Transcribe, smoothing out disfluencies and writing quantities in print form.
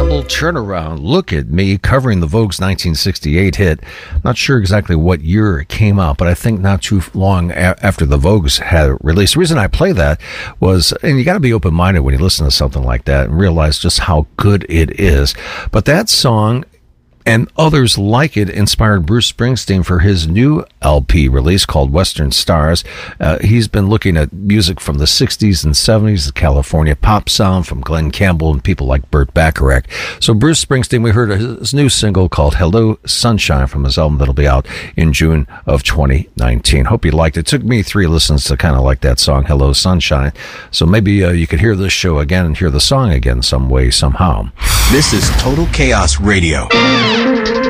Campbell, Turnaround, Look at Me, covering the Vogue's 1968 hit. Not sure exactly what year it came out, but I think not too long after the Vogues had it released. The reason I play that was, and you got to be open-minded when you listen to something like that and realize just how good it is. But that song and others like it inspired Bruce Springsteen for his new LP release called Western Stars. He's been looking at music from the 60s and 70s, the California pop sound from Glenn Campbell and people like Burt Bacharach. So Bruce Springsteen, we heard his new single called Hello Sunshine from his album that'll be out in June of 2019. Hope you liked it. It took me 3 listens to kind of like that song, Hello Sunshine. So maybe you could hear this show again and hear the song again some way, somehow. This is Total Chaos Radio.